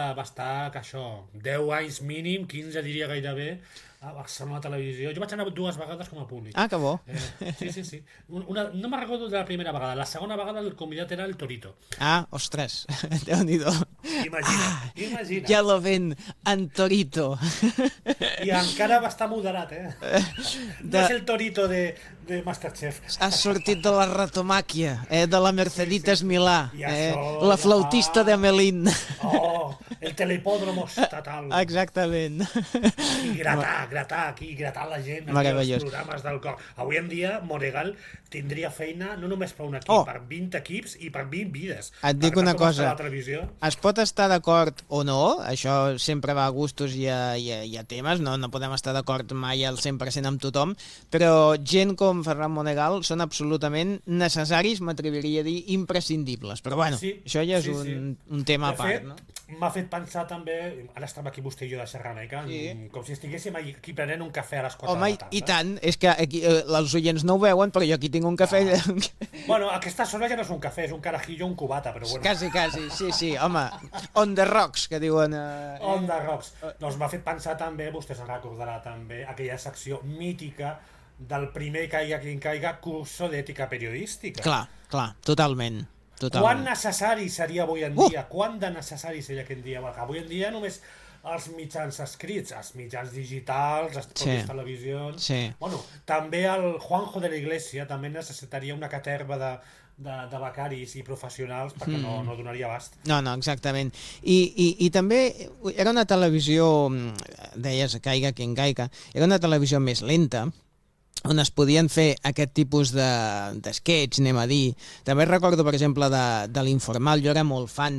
va estar, que això, 10 anys mínim, 15 diria gairebé, a Barcelona Televisió. Jo vaig anar 2 vegades com a públic. Ah, que bo. Sí. No me'n recordo de la primera vegada. La segona vegada el convidat era el Torito. Ah, ostres, Déu-n'hi-do. Imagina. Ja lo ven, en Torito. I encara va estar moderat, No és el Torito de Masterchef. Ha sortit de la ratomàquia, de la Merceditas Milà, I això la flautista de Melín. Oh, el telepòdromo estatal. Exactament. I gratar la gent Meravellós. els programes del cor. Avui en dia Monegal tindria feina no només per un equip, per 20 equips i per 20 vides. Et dic una cosa, televisió... es pot estar d'acord o no, això sempre va a gustos i a temes, no podem estar d'acord mai al 100% amb tothom, però gent com Ferran Monegal són absolutament necessaris, m'atreviria a dir imprescindibles, però bueno, això ja és un tema a part. No? M'ha fet pensar també, ara estem aquí vostè i jo de xerrameca, com si estiguéssim aquí prenent un cafè a les 4 de la tarda. Home, i tant, és que aquí, els oients no ho veuen, però jo aquí tinc un cafè... Bueno, aquesta zona ja no és un cafè, és un carajillo, un cubata, però bueno. Quasi, sí, home, on the rocks, que diuen... On the rocks. Doncs m'ha fet pensar també, vostè se'n recordarà també, aquella secció mítica del primer caiga quien caiga, curso d'ètica periodística. Clar, totalment. Quan necessari seria avui en dia? Quan de necessari seria aquest dia? Avui en dia només els mitjans escrits, els mitjans digitals, les pròpies televisions... Bueno, també el Juanjo de la Iglesia també necessitaria una caterva de becaris i professionals perquè no donaria abast. No, exactament. I també era una televisió, deies, caiga quien caiga, era una televisió més lenta, on es podien fer aquest tipus d'esquets, anem a dir. També recordo, per exemple, de l'Informal. Jo era molt fan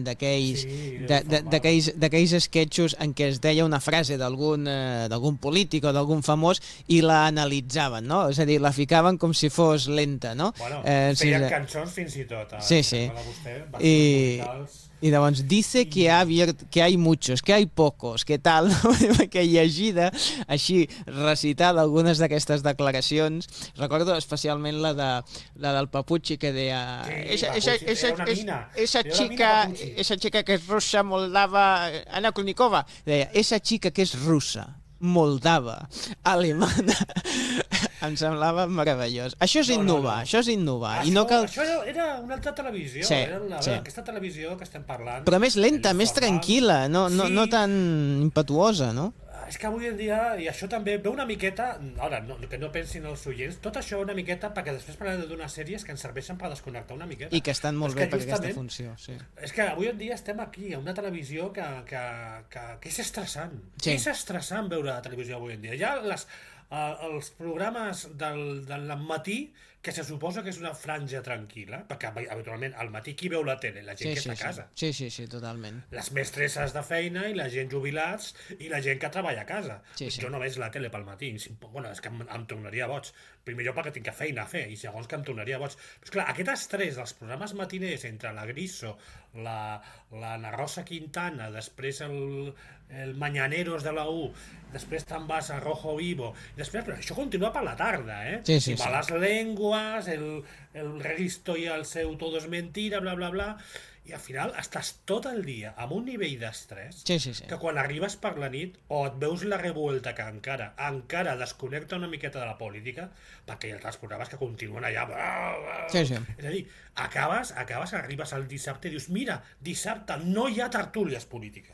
d'aquells esquetxos en què es deia una frase d'algun polític o d'algun famós i la analitzaven, no? És a dir, la ficaven com si fos lenta, no? Bueno, feien cançons fins i tot. Sí. I llavors, dice que hay muchos, que hay pocos, que tal, no? Que llegida, així, recitada algunes d'aquestes declaracions. Recordo especialment la del Papuchi, que deia... Esa chica que es russa, moldava... Anna Kournikova deia, esa chica que és russa, moldava, alemana... Em semblava meravellós. Això és innovar. Això era una altra televisió, aquesta televisió que estem parlant. Però més lenta, més tranquil·la, no tan impetuosa, no? És que avui en dia, i això també ve una miqueta, ara, que no pensin els oients, tot això una miqueta perquè després parlarem d'unes sèries que ens serveixen per desconnectar una miqueta. I que estan molt bé per aquesta funció, sí. És que avui en dia estem aquí, a una televisió que és estressant. És estressant veure la televisió avui en dia. Ja els programes del matí, que se suposa que és una franja tranquil·la, perquè habitualment al matí qui veu la tele? La gent que està a casa. Sí, totalment. Les mestresses de feina i la gent jubilats i la gent que treballa a casa. Jo no veig la tele pel matí. Bueno, és que em tornaria boig. Primer lloc perquè tinc feina a fer i segons que em tornaria boig. Però esclar, aquest estrès dels programes matiners entre la Griso, la Ana Rosa Quintana, després el Mañaneros de la U, després te'n vas a Rojo Vivo, després, però això continua per la tarda, Sí. Malas lenguas, el Registo i el seu Todo es mentira, bla, bla, bla, i al final estàs tot el dia amb un nivell d'estrès que quan arribes per la nit o et veus la revuelta que encara desconnecta una miqueta de la política, perquè hi ha altres programes que continuen allà. És a dir, acabes, arribes al dissabte i dius, mira, dissabte no hi ha tertúlies polítiques.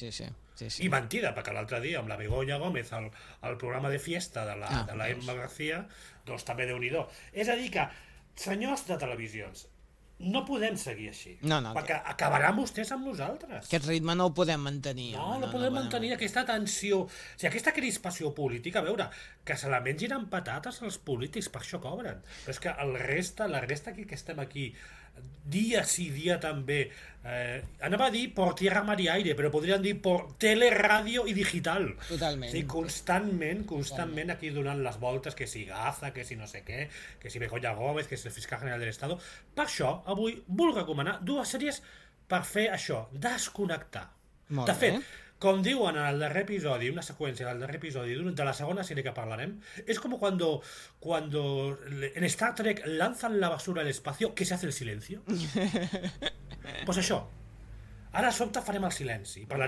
Sí. I mentida, perquè l'altre dia amb la Begoña Gómez al programa de fiesta de la Emma García, doncs també Déu-n'hi-do. És a dir que, senyors de televisions, no podem seguir així, perquè acabaran vostès amb nosaltres. Aquest ritme no el podem mantenir. No podem mantenir aquesta tensió, o sigui, aquesta crispació política, a veure, que se la mengin amb patates els polítics, per això cobren. Però és que la resta aquí que estem aquí, dia sí, dia també, anava a dir por tierra, mar y aire, però podrien dir por tele, ràdio i digital. Totalment. O sigui, constantment aquí donant les voltes, que si Gaza, que si no sé què, que si Begoña Gómez, que si el fiscal general del Estado. Per això, avui vull recomanar 2 sèries per fer això, desconnectar. De fet, com diuen en el darrer episodi, una seqüència del darrer episodi de la segona sèrie que parlarem, és com cuando en Star Trek lanzan la basura al espacio, que se hace el silencio. Pues això. Ara a sobte farem el silenci.